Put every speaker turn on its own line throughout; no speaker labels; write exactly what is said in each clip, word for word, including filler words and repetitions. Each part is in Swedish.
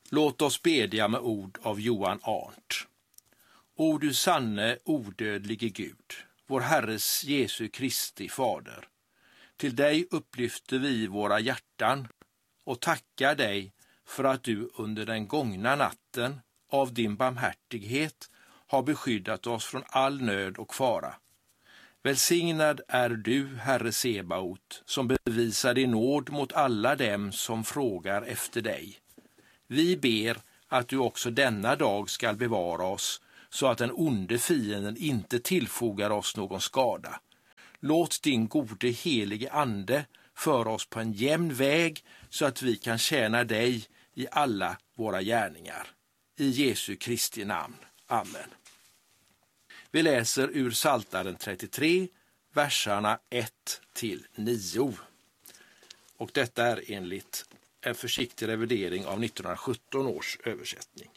Låt oss bedja med ord av Johan Arndt. O du sanne, odödlige Gud, vår Herres Jesu Kristi fader. Till dig upplyfter vi våra hjärtan och tackar dig för att du under den gångna natten av din barmhärtighet har beskyddat oss från all nöd och fara. Välsignad är du, Herre Sebaot, som bevisar din nåd mot alla dem som frågar efter dig. Vi ber att du också denna dag skall bevara oss, så att den onde fienden inte tillfogar oss någon skada. Låt din gode helige ande föra oss på en jämn väg, så att vi kan tjäna dig i alla våra gärningar. I Jesu Kristi namn. Amen. Vi läser ur Psaltaren trettiotre, verserna ett till nio. Och detta är enligt en försiktig revidering av nittonhundrasjutton års översättning.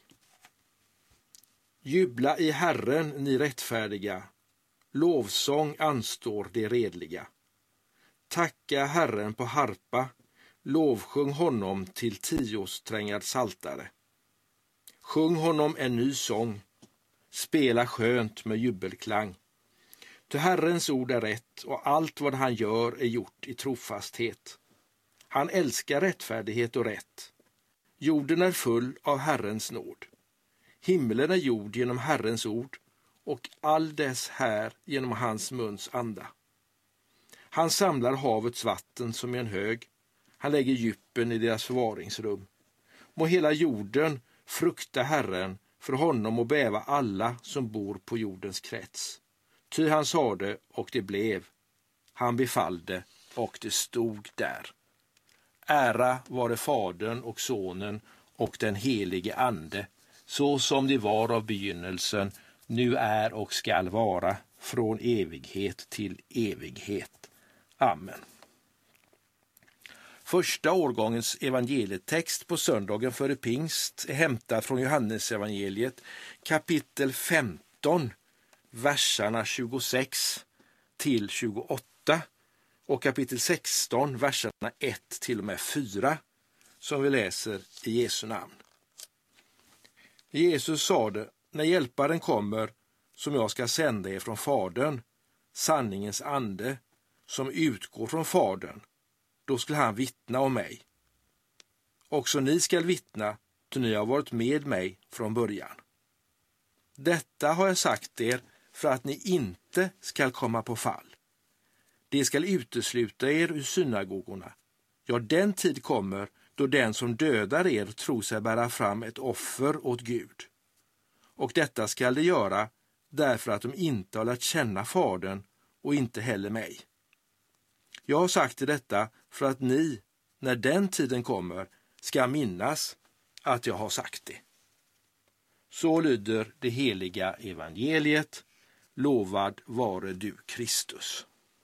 Jubla i Herren, ni rättfärdiga. Lovsång anstår de redliga. Tacka Herren på harpa. Lovsjung honom till tiosträngad saltare. Sjung honom en ny sång. Spela skönt med jubelklang. Ty Herrens ord är rätt, och allt vad han gör är gjort i trofasthet. Han älskar rättfärdighet och rätt. Jorden är full av Herrens nåd. Himlen är gjord genom Herrens ord, och all dess här genom hans muns anda. Han samlar havets vatten som i en hög. Han lägger djupen i deras förvaringsrum. Må hela jorden frukta Herren, för honom och bäva alla som bor på jordens krets. Ty han sade, och det blev. Han befallde, och det stod där. Ära vare Fadern och Sonen och den helige Ande, så som det var av begynnelsen, nu är och skall vara, från evighet till evighet. Amen. Första årgångens evangelietext på söndagen före pingst är hämtad från Johannes evangeliet, kapitel femton, verserna tjugosex till tjugoåtta, och kapitel sexton, verserna ett till och med fyra, som vi läser i Jesu namn. Jesus sade, när hjälparen kommer, som jag ska sända er från Fadern, sanningens ande, som utgår från Fadern, då skulle han vittna om mig. Också ni skall vittna, ty ni har varit med mig från början. Detta har jag sagt er för att ni inte skall komma på fall. Det skall utesluta er ur synagogorna. Ja, den tid kommer då den som dödar er tror sig bära fram ett offer åt Gud. Och detta skall de göra därför att de inte har lärt känna Fadern och inte heller mig. Jag har sagt detta för att ni, när den tiden kommer, ska minnas att jag har sagt det. Så lyder det heliga evangeliet. Lovad vare du, Kristus.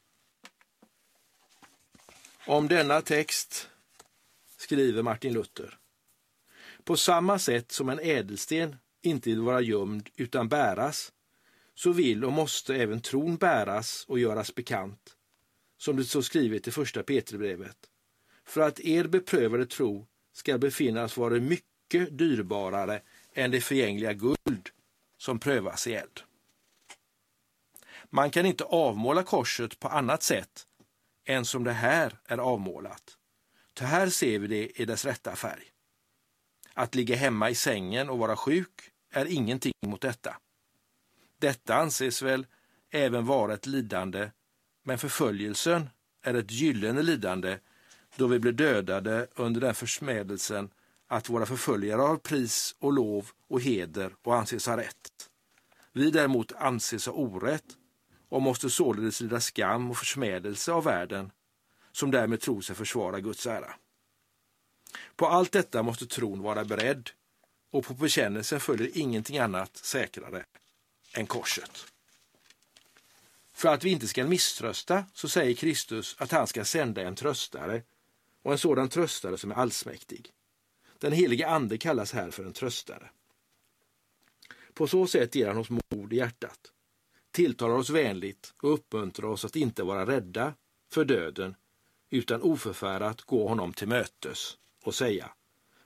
Om denna text skriver Martin Luther: på samma sätt som en ädelsten inte vill vara gömd utan bäras, så vill och måste även tron bäras och göras bekant, som det så skrivet i första Petrusbrevet, för att er beprövade tro ska befinnas vara mycket dyrbarare än det förgängliga guld som prövas i eld. Man kan inte avmåla korset på annat sätt än som det här är avmålat. Så här ser vi det i dess rätta färg. Att ligga hemma i sängen och vara sjuk är ingenting mot detta. Detta anses väl även vara ett lidande, men förföljelsen är ett gyllene lidande, då vi blir dödade under den försmädelsen att våra förföljare har pris och lov och heder och anses ha rätt. Vi däremot anses ha orätt och måste således lida skam och försmädelse av världen, som därmed tror sig försvara Guds ära. På allt detta måste tron vara beredd, och på bekännelsen följer ingenting annat säkrare än korset. För att vi inte ska misströsta, så säger Kristus att han ska sända en tröstare, och en sådan tröstare som är allsmäktig. Den helige ande kallas här för en tröstare. På så sätt ger han oss mod i hjärtat, tilltalar oss vänligt och uppmuntrar oss att inte vara rädda för döden, utan oförfärat gå honom till mötes och säga: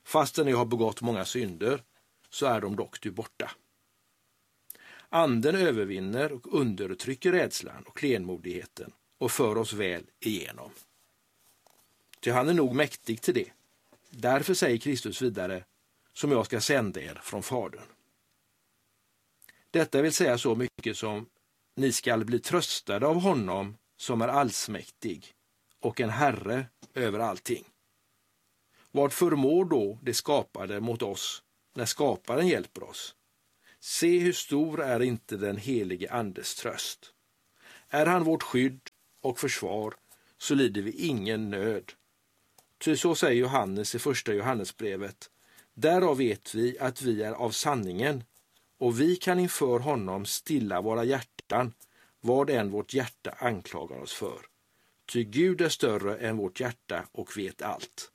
Fastän jag har begått många synder så är de dock du borta. Anden övervinner och undertrycker rädslan och klenmodigheten och för oss väl igenom. Ty han är nog mäktig till det. Därför säger Kristus vidare, som jag ska sända er från Fadern. Detta vill säga så mycket som ni skall bli tröstade av honom som är allsmäktig och en herre över allting. Vad förmår då det skapade mot oss när skaparen hjälper oss? Se hur stor är inte den helige andes tröst. Är han vårt skydd och försvar så lider vi ingen nöd. Ty så säger Johannes i första Johannesbrevet. Därav vet vi att vi är av sanningen och vi kan inför honom stilla våra hjärtan vad än vårt hjärta anklagar oss för. Ty Gud är större än vårt hjärta och vet allt.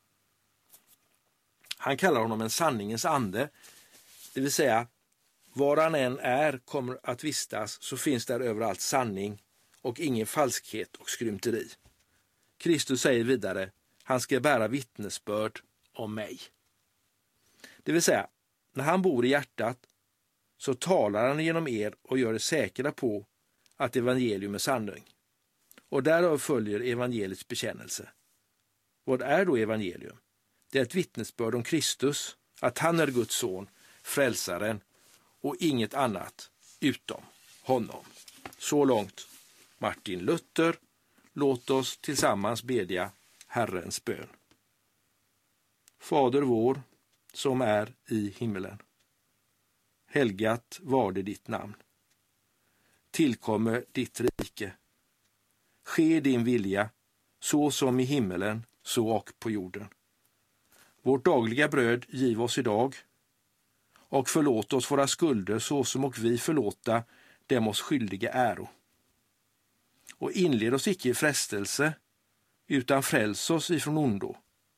Han kallar honom en sanningens ande, det vill säga var han än är kommer att vistas så finns där överallt sanning och ingen falskhet och skrymteri. Kristus säger vidare, han ska bära vittnesbörd om mig. Det vill säga, när han bor i hjärtat så talar han genom er och gör er säkra på att evangelium är sanning. Och därav följer evangeliets bekännelse. Vad är då evangelium? Det är ett vittnesbörd om Kristus, att han är Guds son, frälsaren och inget annat utom honom. Så långt Martin Luther. Låt oss tillsammans bedja Herrens bön. Fader vår som är i himmelen. Helgat var det ditt namn. Tillkommer ditt rike. Ske din vilja så som i himmelen så och på jorden. Vårt dagliga bröd giv oss idag och förlåt oss våra skulder så som och vi förlåta dem oss skyldiga äro. Och inled oss icke i frestelse utan fräls oss ifrån ondo.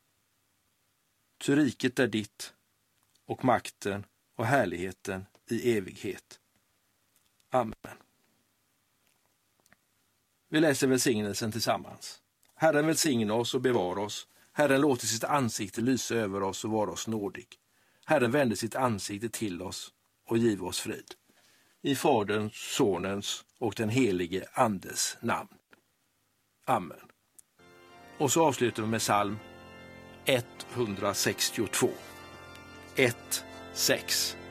Ty riket är ditt och makten och härligheten i evighet. Amen. Vi läser välsignelsen tillsammans. Herren välsigna oss och bevara oss. Herren låter sitt ansikte lysa över oss och vara oss nådig. Herren vänder sitt ansikte till oss och giv oss frid. I Faderns, Sonens och den helige Andes namn. Amen. Och så avslutar vi med psalm etthundrasextiotvå. ett, sex.